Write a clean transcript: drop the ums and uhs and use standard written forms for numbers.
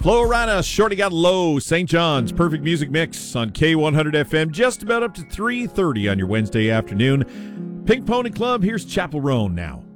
Chloe Rana, Shorty Got Low, St. John's, perfect music mix on K100 FM, just about up to 3:30 on your Wednesday afternoon. Pink Pony Club, here's Chapel Roan now.